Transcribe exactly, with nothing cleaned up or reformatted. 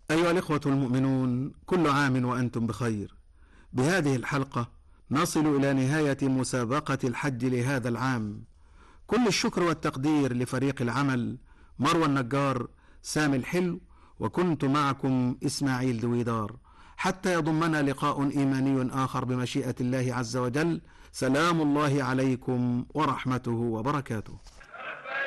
أيها الإخوة المؤمنون، كل عام وأنتم بخير. بهذه الحلقة نصل إلى نهاية مسابقة الحج لهذا العام. كل الشكر والتقدير لفريق العمل مروى النجار، سامي الحلو، وكنت معكم إسماعيل دويدار، حتى يضمنا لقاء إيماني آخر بمشيئة الله عز وجل. سلام الله عليكم ورحمته وبركاته.